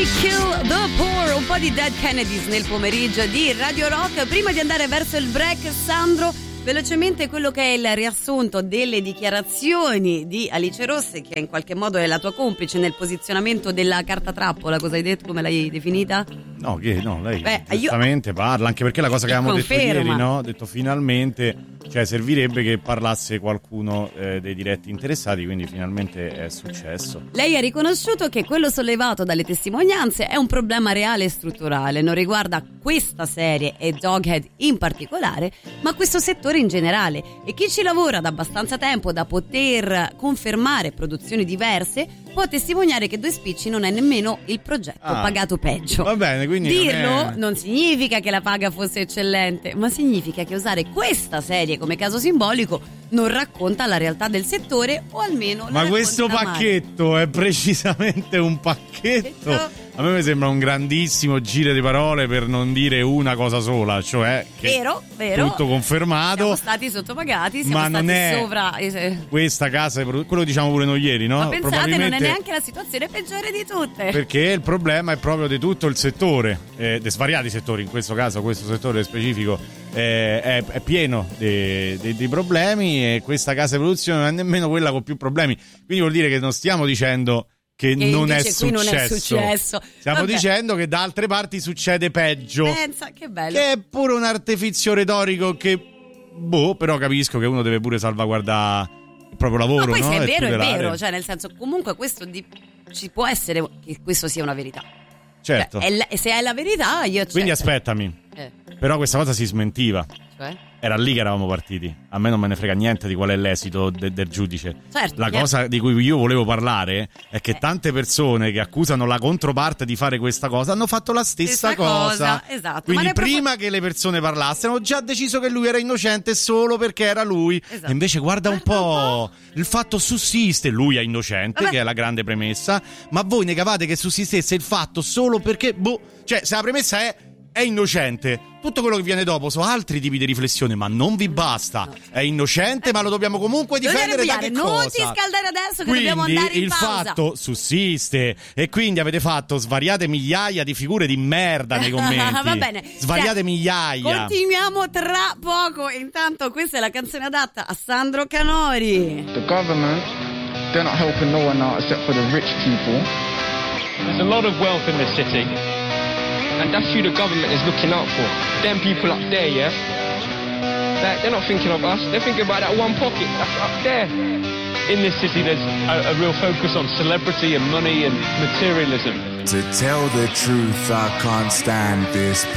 Kill the Poor, un po' di Dead Kennedys nel pomeriggio di Radio Rock. Prima di andare verso il break, Sandro, velocemente quello che è il riassunto delle dichiarazioni di Alice Rossi, che in qualche modo è la tua complice nel posizionamento della carta trappola. Cosa hai detto? Come l'hai definita? No, lei giustamente parla, anche perché la cosa che avevamo detto ieri, no? Detto finalmente, cioè servirebbe che parlasse qualcuno dei diretti interessati, quindi finalmente è successo. Lei ha riconosciuto che quello sollevato dalle testimonianze è un problema reale e strutturale, non riguarda questa serie e Doghead in particolare, ma questo settore in generale, e chi ci lavora da abbastanza tempo da poter confermare produzioni diverse può testimoniare che Due Spicci non è nemmeno il progetto pagato peggio. Va bene, quindi dirlo non significa che la paga fosse eccellente, ma significa che usare questa serie come caso simbolico non racconta la realtà del settore, o almeno ma questo pacchetto è precisamente un pacchetto. A me sembra un grandissimo giro di parole per non dire una cosa sola, cioè che vero, tutto confermato. Siamo stati sottopagati, siamo ma stati non è sovra questa casa, quello diciamo pure noi ieri, no? Ma pensate, non è neanche la situazione peggiore di tutte, perché il problema è proprio di tutto il settore, di svariati settori, in questo caso questo settore specifico è pieno di problemi, e questa casa di produzione non è nemmeno quella con più problemi, quindi vuol dire che non stiamo dicendo che non è successo. Stiamo dicendo che da altre parti succede peggio. Pensa, che bello. Che è pure un artifizio retorico che però capisco che uno deve pure salvaguardare il proprio lavoro. Ma poi no? se è vero, cioè nel senso, comunque questo ci può essere che questo sia una verità. Certo. Se è la verità, io accetto. Quindi aspettami. Però questa cosa si smentiva. Cioè? Era lì che eravamo partiti. A me non me ne frega niente di qual è l'esito del giudice. Certo, la cosa di cui io volevo parlare è che tante persone che accusano la controparte di fare questa cosa hanno fatto la stessa cosa. Esatto. Quindi prima che le persone parlassero hanno già deciso che lui era innocente solo perché era lui. Esatto. E invece guarda un po', il fatto sussiste, lui è innocente, che è la grande premessa, ma voi negavate che sussistesse il fatto solo perché cioè se la premessa è innocente, tutto quello che viene dopo sono altri tipi di riflessione, ma non vi basta. È innocente, ma lo dobbiamo comunque difendere da che cosa? Non ti scaldare adesso, che quindi dobbiamo andare in pausa. Il fatto sussiste, e quindi avete fatto svariate migliaia di figure di merda nei commenti. Va bene. Svariate migliaia. Continuiamo tra poco. Intanto questa è la canzone adatta a Sandro Canori. The government, they're not helping no one out except for the rich people. There's a lot of wealth in this city. And that's who the government is looking out for. Them people up there, yeah? They're not thinking of us. They're thinking about that one pocket that's up there. In this city, there's a real focus on celebrity and money and materialism. To tell the truth, I can't stand this